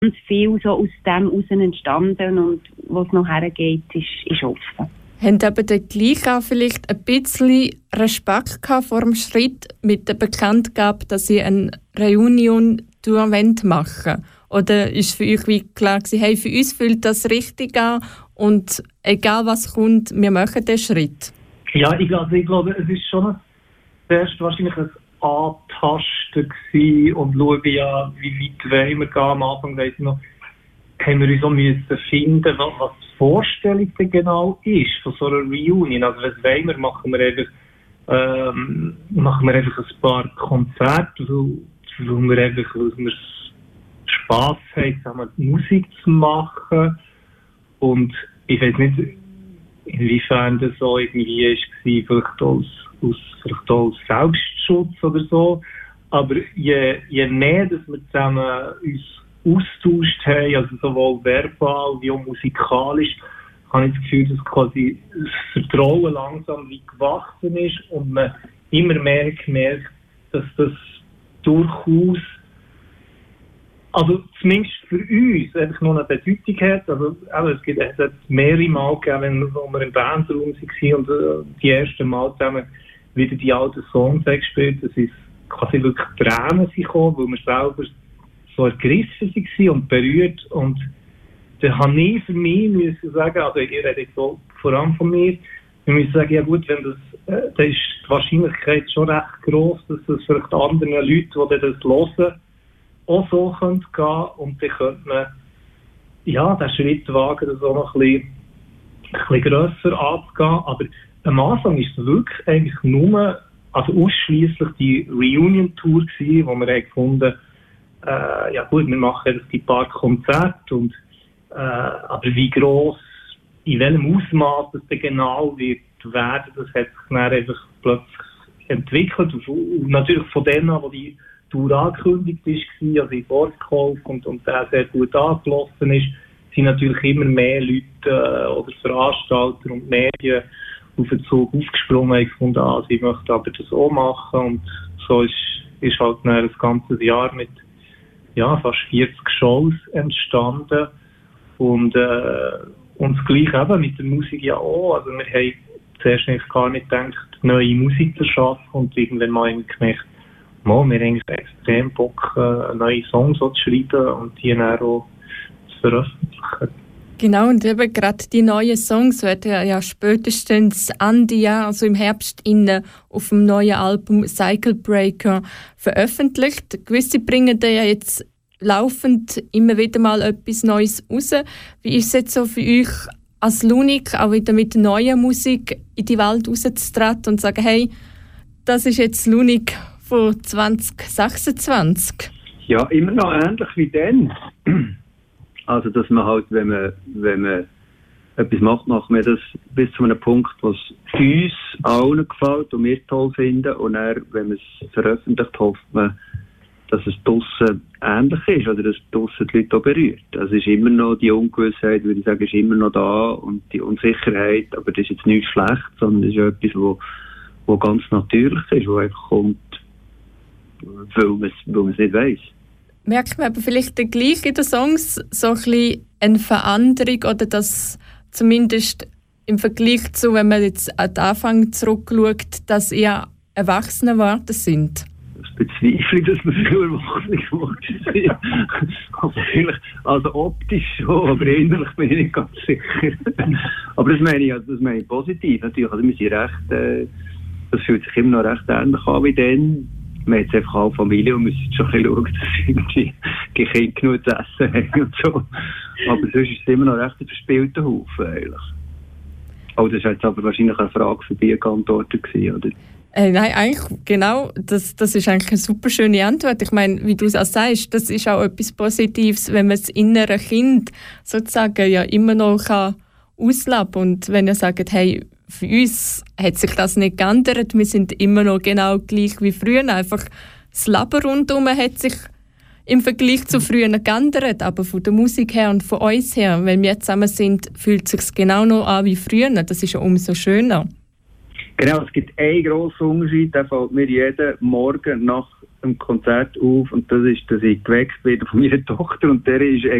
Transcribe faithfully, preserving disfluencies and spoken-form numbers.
ganz viel so aus dem heraus entstanden und wo es noch hergeht, ist, ist offen. Haben eben dann gleich auch vielleicht ein bisschen Respekt gehabt vor dem Schritt mit der Bekanntgabe, dass sie eine Reunion-Tour machen wollen? Oder ist für euch wie klar gewesen, hey, für uns fühlt das richtig an und egal was kommt, wir machen den Schritt? Ja, ich glaube, ich glaube es ist schon zuerst wahrscheinlich ein Antasten gewesen und schauen, ja, wie weit wollen wir gehen. Am Anfang weiss ich noch, haben wir uns auch müssen finden, was, was die Vorstellung denn genau ist von so einer Reunion. Also was wollen wir, machen wir einfach, ähm, machen wir einfach ein paar Konzerte, weil wir einfach, weil wir Spass haben, sagen wir, Musik zu machen. Und ich weiß nicht, inwiefern das so irgendwie war, vielleicht aus, aus, vielleicht aus Selbstschutz oder so. Aber je, je mehr, dass wir zusammen uns austauscht haben, also sowohl verbal wie auch musikalisch, habe ich das Gefühl, dass quasi das Vertrauen langsam wie gewachsen ist und man immer mehr gemerkt, dass das durchaus, also zumindest für uns, einfach noch eine Bedeutung hat. Also, also es, gibt, es hat mehrere Mal gegeben, wenn wir im Bandraum waren und äh, die ersten Mal zusammen wieder die alten Songs gespielt, dass es quasi wirklich Tränen gekommen, weil wir selber so ergriffen waren und berührt. Und da habe ich für mich müssen sagen, also ich rede jetzt so vor allem von mir, ich muss sagen, ja gut, wenn das, äh, da ist die Wahrscheinlichkeit schon recht gross, dass das vielleicht anderen Leuten, die das hören, auch so könnte gehen und dann könnte man ja, den Schritt wagen, das auch noch ein bisschen, ein bisschen grösser anzugehen. Aber am Anfang ist es wirklich eigentlich nur, also ausschliesslich die Reunion-Tour gewesen, wo wir haben gefunden, äh, ja gut, wir machen jetzt ein paar Konzerte und äh, aber wie gross, in welchem Ausmaß das dann genau wird werden, das hat sich dann einfach plötzlich entwickelt. Und natürlich von denen, wo die Tour angekündigt war, also im Vorverkauf und, und der sehr gut angelaufen ist, sind natürlich immer mehr Leute äh, oder Veranstalter und Medien auf den Zug aufgesprungen und gefunden, ah, sie möchten aber das auch machen. Und so ist, ist halt dann das ganze Jahr mit ja, fast vierzig Shows entstanden. Und, äh, und das Gleiche eben mit der Musik ja auch. Also wir haben zuerst eigentlich gar nicht gedacht, neue Musik zu schaffen und irgendwann mal gemerkt, mal, wir haben extrem Bock, äh, neue Songs zu schreiben und die dann auch zu veröffentlichen. Genau, und eben gerade die neuen Songs werden ja spätestens Ende Jahr, also im Herbst, innen auf dem neuen Album Cycle Breaker veröffentlicht. Gewisse bringen da ja jetzt laufend immer wieder mal etwas Neues raus. Wie ist es jetzt so für euch als Lunik, auch wieder mit neuer Musik in die Welt rauszutreten und zu sagen, hey, das ist jetzt Lunik von zwanzig sechsundzwanzig? Ja, immer noch ähnlich wie dann. Also, dass man halt, wenn man, wenn man etwas macht, macht man das bis zu einem Punkt, was uns allen gefällt und wir toll finden. Und dann, wenn man es veröffentlicht, hofft man, dass es draussen ähnlich ist oder dass draussen die Leute auch berührt. Also es ist immer noch die Ungewissheit, würde ich sagen, ist immer noch da und die Unsicherheit, aber das ist jetzt nichts schlecht, sondern das ist etwas, wo, wo ganz natürlich ist, wo einfach kommt, weil man es, weil man es nicht weiss. Merkt man aber vielleicht gleich in den Songs so ein bisschen eine Veränderung oder dass zumindest im Vergleich zu, wenn man jetzt an den Anfang zurückschaut, dass ihr Erwachsene geworden sind? Das bezweifle ich, dass wir früher Erwachsene geworden sind. Also, vielleicht, also optisch schon, aber innerlich bin ich nicht ganz sicher. Aber das meine ich, also das meine ich positiv natürlich. Also wir sind recht, äh, das fühlt sich immer noch recht ähnlich an wie dann. Wir haben jetzt einfach alle Familie und müssen schon ein bisschen schauen, dass irgendwie die Kinder genug zu essen haben und so. Aber sonst ist es immer noch recht ein verspielter Haufen eigentlich. Oh, das war jetzt aber wahrscheinlich eine Frage für die Antworten gewesen, oder? Äh, nein, eigentlich genau. Das, das ist eigentlich eine super schöne Antwort. Ich meine, wie du es auch sagst, das ist auch etwas Positives, wenn man das innere Kind sozusagen ja immer noch kann ausleben kann. Und wenn ihr sagt, hey, für uns hat sich das nicht geändert, wir sind immer noch genau gleich wie früher. Einfach das Leben rundherum hat sich im Vergleich zu früher geändert, aber von der Musik her und von uns her, wenn wir zusammen sind, fühlt es sich genau noch an wie früher. Das ist ja umso schöner. Genau, es gibt einen grossen Unterschied, der fällt mir jeden Morgen nach im Konzert auf und das ist, dass ich geweckt werde von meiner Tochter und der ist